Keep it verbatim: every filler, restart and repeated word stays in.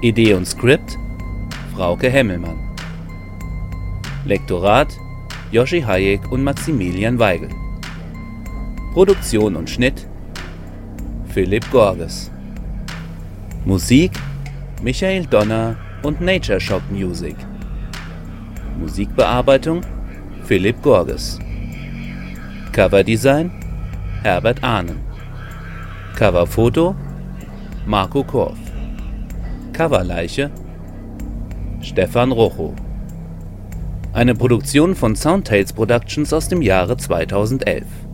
Idee und Skript Frauke Hemmelmann. Lektorat Joshi Hayek und Maximilian Weigel. Produktion und Schnitt Philipp Gorges. Musik Michael Donner und Nature Shock Music. Musikbearbeitung Philipp Gorges. Coverdesign Herbert Ahnen. Coverfoto Marco Korf. Coverleiche Stefan Rochow. Eine Produktion von Soundtales Productions aus dem Jahre zweitausendelf.